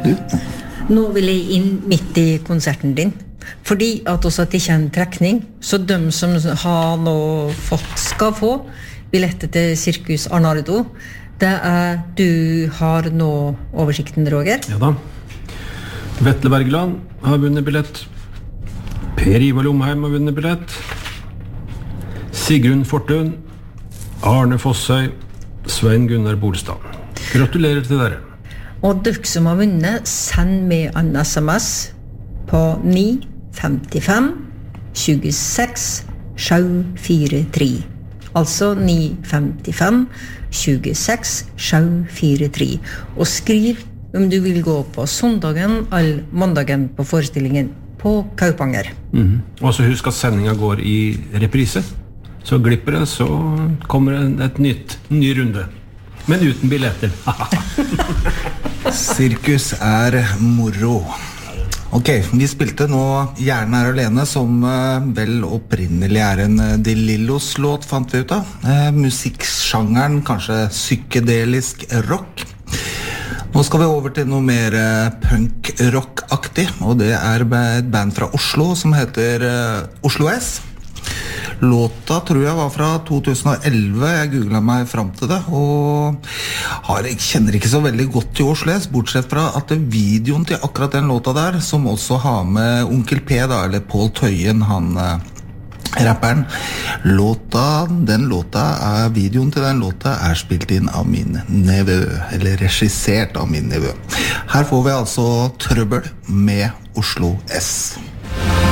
Du? Nå vil jeg inn midt I konserten din. Fordi at også at det ikke en trekning, så de som har nå skal få billetter til Sirkus Arnardo, det du har nå oversikten, Roger? Ja da. Vetle Bergland har vunnet billett. Per Ivar Lomheim har vunnet billett. Sigrun Fortun, Arne Fossøy, Svein Gunnar Bolstad. Gratulerer til dere. Og dere som har vunnet, send med en SMS på 955 26 743. Altså 955 26 743. Og skriv om du vil gå på søndagen eller mandagen på forestillingen på Kaupanger. Og så husk at sendingen går I reprise. Så glipper det, så kommer et ny runde. Men uten billetter. Sirkus moro. Ok, vi spilte nå Hjernen alene, som vel opprinnelig en De Lillos låt, fant vi ut av. Musikksjangeren, kanskje psykedelisk rock. Nå skal vi over til noe mer punk-rock-aktig, og det et band fra Oslo som heter Oslo S. Låta tror jeg var fra 2011, jeg googlet meg frem til det, og jeg kjenner ikke så veldig godt til Oslo S, bortsett fra at videoen til akkurat den låta der, som også har med Onkel P da, eller Paul Tøyen, han rapperen, videoen til den låta spilt inn av min nevø, eller regissert av min nevø. Her får vi altså Trøbbel med Oslo S.